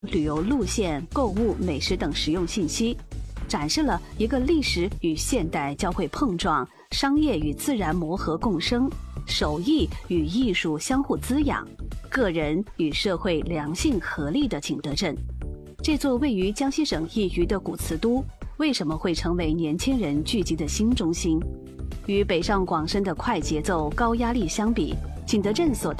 旅游路线、购物、美食等实用信息，展示了一个历史与现代交汇碰撞、商业与自然磨合共生、手艺与艺术相互滋养、个人与社会良性合力的景德镇。这座位于江西省一隅的古瓷都，为什么会成为年轻人聚集的新中心？与北上广深的快节奏、高压力相比，景德镇所